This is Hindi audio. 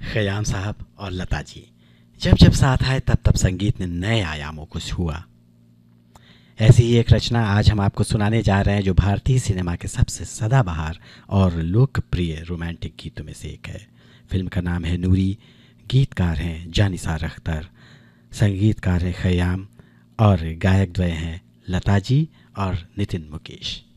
खयाम साहब और लता जी जब जब साथ आए तब तब संगीत ने नए आयामों को छुआ। ऐसी ही एक रचना आज हम आपको सुनाने जा रहे हैं जो भारतीय सिनेमा के सबसे सदाबहार और लोकप्रिय रोमांटिक गीतों में से एक है। फिल्म का नाम है नूरी। गीतकार हैं जानिसार अख्तर, संगीतकार हैं खयाम और गायक द्वय हैं लता जी और नितिन मुकेश।